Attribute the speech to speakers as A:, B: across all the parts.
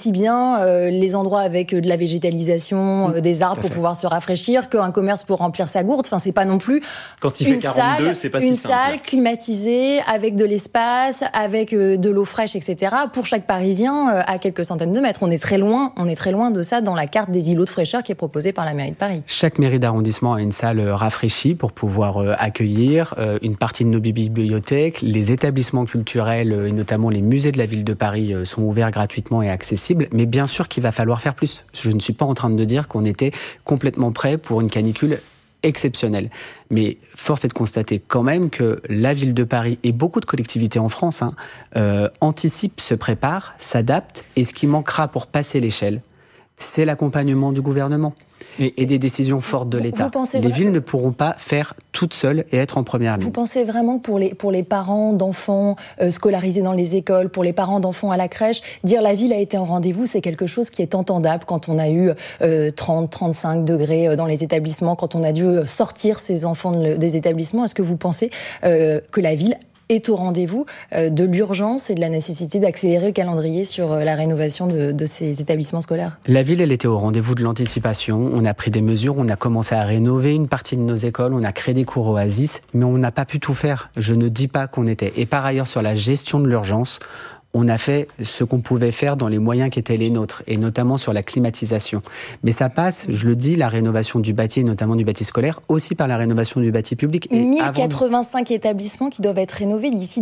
A: aussi bien les endroits avec de la végétalisation, des arbres pour pouvoir se rafraîchir, qu'un commerce pour remplir sa gourde. Enfin, c'est pas non plus
B: quand il fait 42, c'est pas si simple.
A: Une salle climatisée, avec de l'espace, avec de l'eau fraîche, etc. Pour chaque Parisien, à quelques centaines de mètres. On est très loin de ça dans la carte des îlots de fraîcheur qui est proposée par la mairie de Paris.
C: Chaque mairie d'arrondissement a une salle rafraîchie pour pouvoir accueillir une partie de nos bibliothèques. Les établissements culturels, et notamment les musées de la ville de Paris, sont ouverts gratuitement et accessibles. Mais bien sûr qu'il va falloir faire plus. Je ne suis pas en train de dire qu'on était complètement prêt pour une canicule exceptionnelle. Mais force est de constater quand même que la ville de Paris et beaucoup de collectivités en France anticipent, se préparent, s'adaptent. Et ce qui manquera pour passer l'échelle, c'est l'accompagnement du gouvernement et des décisions fortes de l'État. Les villes ne pourront pas faire toutes seules et être en première ligne.
A: Vous pensez vraiment que pour les parents d'enfants scolarisés dans les écoles, pour les parents d'enfants à la crèche, dire la ville a été en rendez-vous, c'est quelque chose qui est entendable quand on a eu 30, 35 degrés dans les établissements, quand on a dû sortir ces enfants des établissements. Est-ce que vous pensez que la ville est au rendez-vous de l'urgence et de la nécessité d'accélérer le calendrier sur la rénovation de ces établissements scolaires?
C: La ville, elle était au rendez-vous de l'anticipation. On a pris des mesures, on a commencé à rénover une partie de nos écoles, on a créé des cours Oasis, mais on n'a pas pu tout faire. Je ne dis pas qu'on était. Et par ailleurs, sur la gestion de l'urgence, on a fait ce qu'on pouvait faire dans les moyens qui étaient les nôtres, et notamment sur la climatisation. Mais ça passe, je le dis, la rénovation du bâti, notamment du bâti scolaire, aussi par la rénovation du bâti public.
A: Et 1085 établissements qui doivent être rénovés d'ici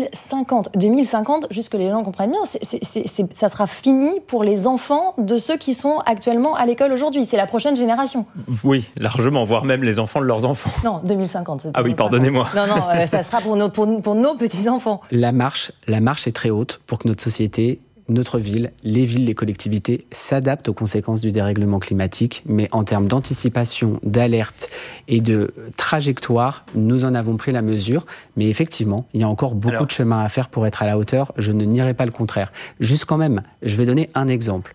A: 2050. 2050, juste que les gens comprennent bien, ça sera fini pour les enfants de ceux qui sont actuellement à l'école aujourd'hui. C'est la prochaine génération.
B: Oui, largement, voire même les enfants de leurs enfants.
A: Non, 2050.
B: Ah oui, pardonnez-moi.
A: Non, ça sera pour nos petits-enfants.
C: La marche est très haute pour que notre société, notre ville, les villes, les collectivités s'adaptent aux conséquences du dérèglement climatique. Mais en termes d'anticipation, d'alerte et de trajectoire, nous en avons pris la mesure. Mais effectivement, il y a encore beaucoup de chemin à faire pour être à la hauteur. Je ne nierai pas le contraire. Juste quand même, je vais donner un exemple.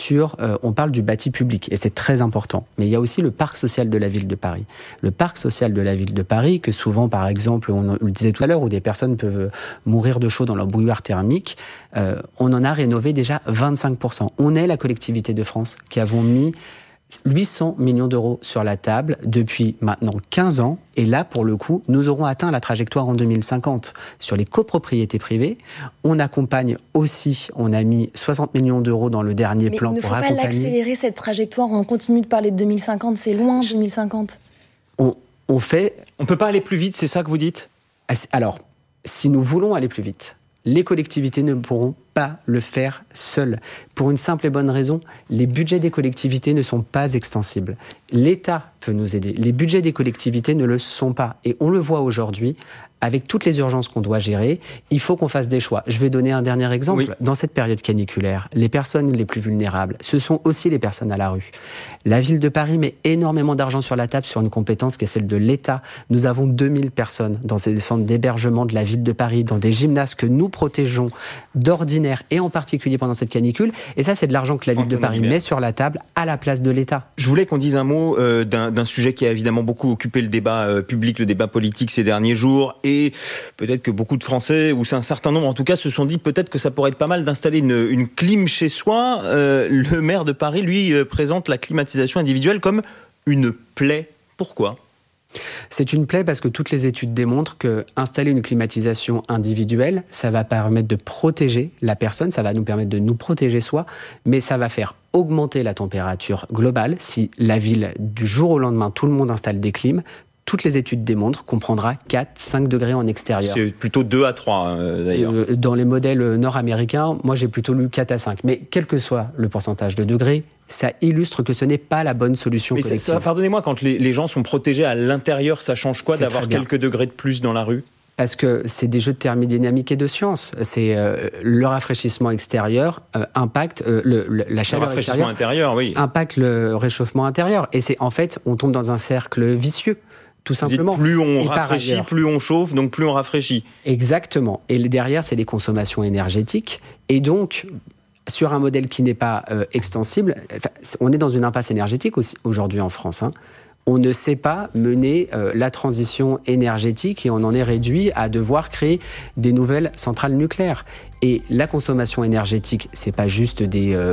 C: On parle du bâti public et c'est très important. Mais il y a aussi le parc social de la ville de Paris. Le parc social de la ville de Paris, que souvent, par exemple, on le disait tout à l'heure, où des personnes peuvent mourir de chaud dans leur bouilloire thermique, on en a rénové déjà 25%. On est la collectivité de France qui avons mis 800 millions d'euros sur la table depuis maintenant 15 ans. Et là, pour le coup, nous aurons atteint la trajectoire en 2050. Sur les copropriétés privées, on accompagne aussi, on a mis 60 millions d'euros dans le dernier plan pour accompagner.
A: Mais il ne faut pas l'accélérer, cette trajectoire. On continue de parler de 2050, c'est loin 2050.
B: On ne peut pas aller plus vite, c'est ça que vous dites ?
C: Alors, si nous voulons aller plus vite, les collectivités ne pourront pas le faire seules. Pour une simple et bonne raison, les budgets des collectivités ne sont pas extensibles. L'État peut nous aider. Les budgets des collectivités ne le sont pas. Et on le voit aujourd'hui, avec toutes les urgences qu'on doit gérer, il faut qu'on fasse des choix. Je vais donner un dernier exemple. Oui. Dans cette période caniculaire, les personnes les plus vulnérables, ce sont aussi les personnes à la rue. La ville de Paris met énormément d'argent sur la table sur une compétence qui est celle de l'État. Nous avons 2000 personnes dans ces centres d'hébergement de la ville de Paris, dans des gymnases que nous protégeons d'ordinaire et en particulier pendant cette canicule. Et ça, c'est de l'argent que la ville de Paris met sur la table à la place de l'État.
B: Je voulais qu'on dise un mot d'un sujet qui a évidemment beaucoup occupé le débat public, le débat politique ces derniers jours. Et peut-être que beaucoup de Français, ou c'est un certain nombre en tout cas, se sont dit peut-être que ça pourrait être pas mal d'installer une clim chez soi. Le maire de Paris, lui, présente la climatisation individuelle comme une plaie. Pourquoi ?
C: C'est une plaie parce que toutes les études démontrent qu'installer une climatisation individuelle, ça va permettre de protéger la personne, ça va nous permettre de nous protéger soi, mais ça va faire augmenter la température globale. Si la ville, du jour au lendemain, tout le monde installe des clims, toutes les études démontrent qu'on prendra 4-5 degrés en extérieur.
B: C'est plutôt 2 à 3 d'ailleurs.
C: Dans les modèles nord-américains, moi j'ai plutôt lu 4 à 5. Mais quel que soit le pourcentage de degrés, ça illustre que ce n'est pas la bonne solution collective.
B: Pardonnez-moi, quand les gens sont protégés à l'intérieur, ça change quoi d'avoir quelques degrés de plus dans la rue ?
C: Parce que c'est des jeux de thermodynamique et de science. C'est le rafraîchissement extérieur impacte la chaleur
B: extérieure intérieur, oui.
C: Impacte le réchauffement intérieur. Et c'est en fait, on tombe dans un cercle vicieux. Tout simplement.
B: Plus on rafraîchit, plus on chauffe, donc plus on rafraîchit.
C: Exactement. Et derrière, c'est les consommations énergétiques. Et donc, sur un modèle qui n'est pas extensible, on est dans une impasse énergétique aussi, aujourd'hui en France. On ne sait pas mener la transition énergétique et on en est réduit à devoir créer des nouvelles centrales nucléaires. Et la consommation énergétique, c'est pas juste des